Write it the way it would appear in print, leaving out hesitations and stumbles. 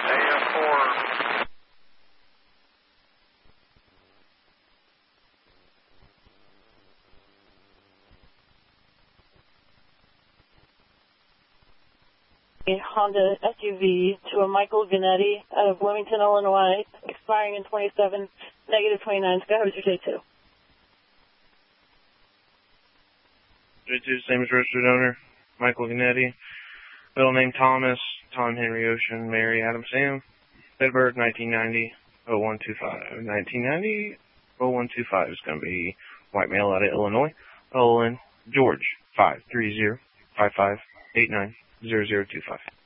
AF4. A Honda SUV to a Michael Ganetti out of Bloomington, Illinois, expiring in 27, -29. Skyhorse J2. J2, same as registered owner, Michael Ganetti. Middle name Thomas, Tom Henry Ocean, Mary Adam Sam. Date of birth 1990, 0125. 1990, 0125 is going to be white male out of Illinois. Olin George, 530-5589-0025.